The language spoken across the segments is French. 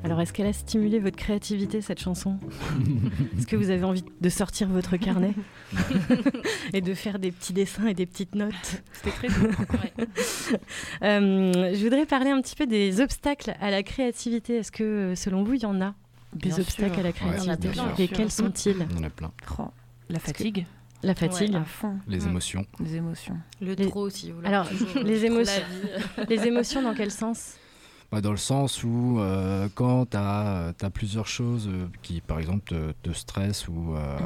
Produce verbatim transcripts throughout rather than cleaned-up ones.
Alors, est-ce qu'elle a stimulé votre créativité, cette chanson ? Est-ce que vous avez envie de sortir votre carnet et de faire des petits dessins et des petites notes ? C'était très beau. Ouais. euh, je voudrais parler un petit peu des obstacles à la créativité. Est-ce que, selon vous, il y en a des Bien obstacles sûr. à la créativité ? Ouais, Et quels sont-ils ? Il y en a plein. Oh, la fatigue, La fatigue. à fond, Les Mm. émotions. les émotions. Le Les- trop aussi. vouloir Alors, toujours, euh, les trop émotions- la vie. Les émotions, dans quel sens ? Bah, dans le sens où euh, quand tu as plusieurs choses euh, qui, par exemple, te, te stressent ou, euh,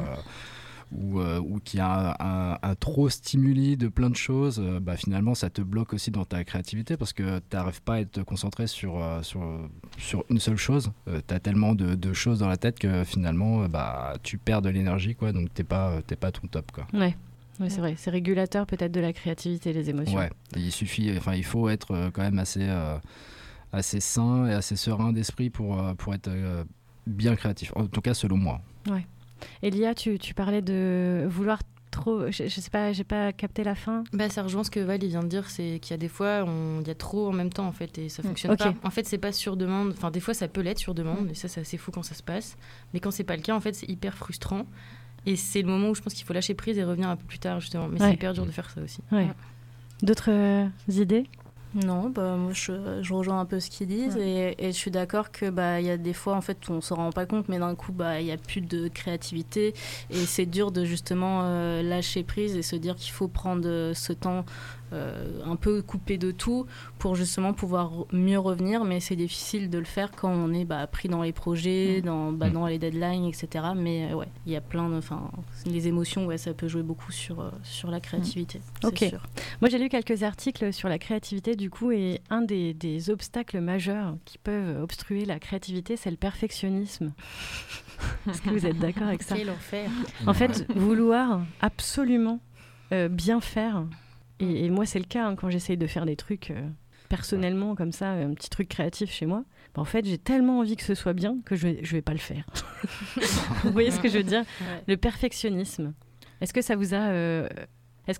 ou, euh, ou qu'il y a un, un, un trop stimuli de plein de choses, euh, bah, finalement, ça te bloque aussi dans ta créativité parce que tu n'arrives pas à être concentré sur, euh, sur, sur une seule chose. Euh, tu as tellement de, de choses dans la tête que finalement, euh, bah, tu perds de l'énergie, quoi, donc tu n'es pas, t'es pas à ton top, quoi. Ouais. Ouais, c'est vrai. C'est régulateur peut-être de la créativité, les émotions. Ouais, et il suffit, enfin, il faut être euh, quand même assez, euh, assez sain et assez serein d'esprit pour, euh, pour être euh, bien créatif. En tout cas, selon moi. Elia, tu, tu parlais de vouloir trop... Je, je sais pas, j'ai pas capté la fin. Bah, ça rejoint ce que Val il vient de dire, c'est qu'il y a des fois, on- il y a trop en même temps en fait, et ça fonctionne Ok. pas. En fait, c'est pas sur demande. Enfin, des fois, ça peut l'être sur demande, Mm. et ça, c'est assez fou quand ça se passe. Mais quand c'est pas le cas, en fait, c'est hyper frustrant. Et c'est le moment où je pense qu'il faut lâcher prise et revenir un peu plus tard, justement. Mais Ouais. c'est hyper dur de faire ça aussi. Ouais. D'autres euh, idées ? Non, bah, moi je, je rejoins un peu ce qu'ils disent Ouais. et, et je suis d'accord que bah, y a des fois en fait on s'en rend pas compte mais d'un coup bah, il n'y a plus de créativité et c'est dur de justement euh, lâcher prise et se dire qu'il faut prendre euh, ce temps euh, un peu coupé de tout pour justement pouvoir re- mieux revenir, mais c'est difficile de le faire quand on est bah, pris dans les projets, dans, bah, Mm. dans les deadlines, et cetera. Mais euh, ouais, il y a plein de... Enfin, les émotions, ouais, ça peut jouer beaucoup sur, euh, sur la créativité, c'est Ok. sûr. Moi, j'ai lu quelques articles sur la créativité, du coup, et un des, des obstacles majeurs qui peuvent obstruer la créativité, c'est le perfectionnisme. Est-ce que vous êtes d'accord avec ça ? Quel enfer. En fait, vouloir absolument euh, bien faire, et, et moi c'est le cas hein, quand j'essaye de faire des trucs euh, personnellement comme ça, un petit truc créatif chez moi, bah, en fait j'ai tellement envie que ce soit bien que je vais, je vais pas le faire. Vous voyez ce que je veux dire ? Ouais. Le perfectionnisme. Est-ce que ça vous a euh,